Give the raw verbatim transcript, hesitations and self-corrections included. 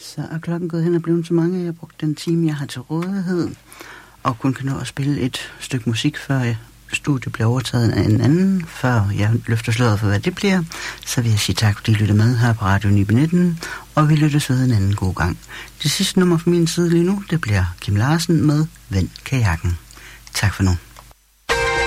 Så er klokken gået hen og blevet så mange, jeg har brugt den time, jeg har til rådighed, og kun kan nå at spille et stykke musik, før studiet bliver overtaget af en anden, før jeg løfter sløret for, hvad det bliver. Så vil jeg sige tak, fordi I lytter med her på Radio Nibe nitten, og vi lyttes ved en anden god gang. Det sidste nummer fra min side lige nu, det bliver Kim Larsen med Vend kajakken. Tak for nu.